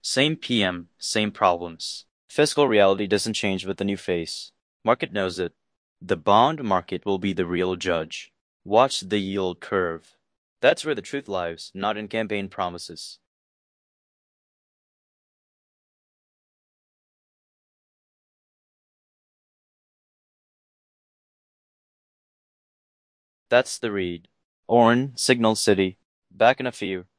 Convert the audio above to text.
Same PM, same problems. Fiscal reality doesn't change with the new face. Market knows it. The bond market will be the real judge. Watch the yield curve. That's where the truth lies, not in campaign promises. That's the read. Orn, Signal City. Back in a few.